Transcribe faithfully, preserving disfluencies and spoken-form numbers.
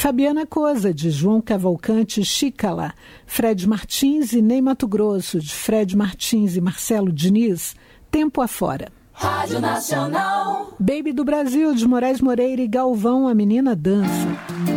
Fabiana Cosa, de João Cavalcante e Chicala. Fred Martins e Ney Mato Grosso, de Fred Martins e Marcelo Diniz. Tempo afora. Rádio Nacional. Baby do Brasil, de Moraes Moreira e Galvão, A Menina Dança.